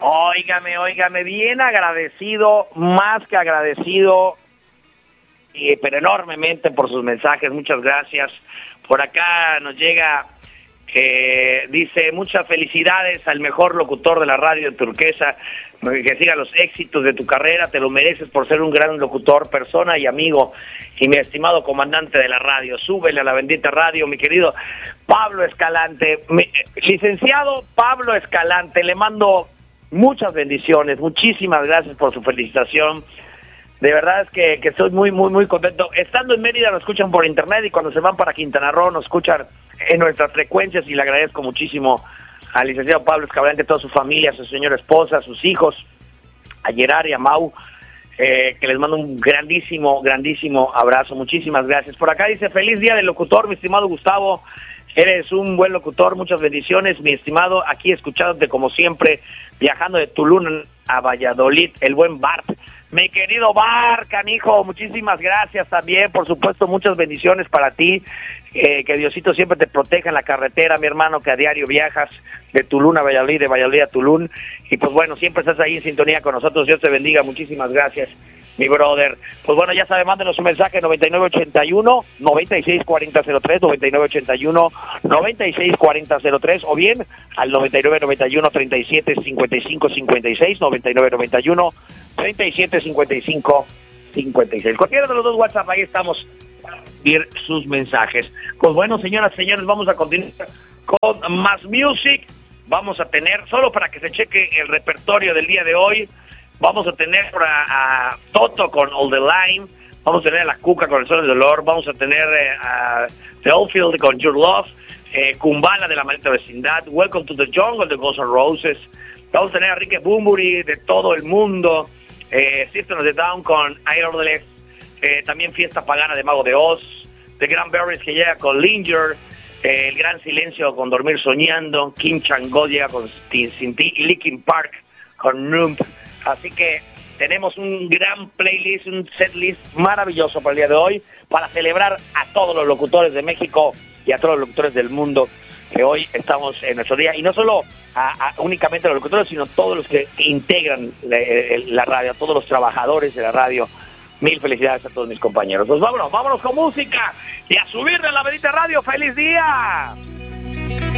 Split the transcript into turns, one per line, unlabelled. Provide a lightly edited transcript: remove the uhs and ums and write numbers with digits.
Óigame, bien agradecido, más que agradecido, pero enormemente por sus mensajes, muchas gracias. Por acá nos llega, dice, muchas felicidades al mejor locutor de la radio Turquesa, que siga los éxitos de tu carrera, te lo mereces por ser un gran locutor, persona y amigo, y mi estimado comandante de la radio, súbele a la bendita radio, mi querido Pablo Escalante, licenciado Pablo Escalante, le mando muchas bendiciones, muchísimas gracias por su felicitación. De verdad es que estoy muy contento. Estando en Mérida nos escuchan por internet y cuando se van para Quintana Roo nos escuchan en nuestras frecuencias y le agradezco muchísimo al licenciado Pablo Escalante, a toda su familia, a su señora esposa, a sus hijos, a Gerard y a Mau, que les mando un grandísimo abrazo. Muchísimas gracias. Por acá dice, feliz día del locutor, mi estimado Gustavo. Eres un buen locutor, muchas bendiciones, mi estimado, aquí escuchándote como siempre, viajando de Tulum a Valladolid, el buen Bart. Mi querido Bart, canijo, muchísimas gracias también, por supuesto, muchas bendiciones para ti, que Diosito siempre te proteja en la carretera, mi hermano, que a diario viajas de Tulum a Valladolid, de Valladolid a Tulum, y pues bueno, siempre estás ahí en sintonía con nosotros, Dios te bendiga, muchísimas gracias, mi brother. Pues bueno, ya sabe, mándenos un mensaje 9981-964003, 9981-964003, o bien al 9991-375556, 9991-375556. Cualquiera de los dos WhatsApp, ahí estamos para recibir sus mensajes. Pues bueno, señoras y señores, vamos a continuar con más music. Vamos a tener, solo para que se cheque el repertorio del día de hoy, vamos a tener a Toto con All the Line, vamos a tener a La Cuca con El Sol del Dolor, vamos a tener a The Oldfield con Your Love, Kumbala de La Maldita Vecindad, Welcome to the Jungle de Guns N' Roses, vamos a tener a Ricky Bunbury de todo el mundo, System of the Down con Airless, también Fiesta Pagana de Mago de Oz, The Cranberries que llega con Linger, El Gran Silencio con Dormir Soñando, Kim Chang-go llega con Sin Ti y Linkin Park con Numb. Así que tenemos un gran playlist, un setlist maravilloso para el día de hoy, para celebrar a todos los locutores de México y a todos los locutores del mundo, que hoy estamos en nuestro día, y no solo únicamente los locutores, sino todos los que integran la radio, a todos los trabajadores de la radio. Mil felicidades a todos mis compañeros. Pues vámonos con música y a subirle a la bendita radio. ¡Feliz día!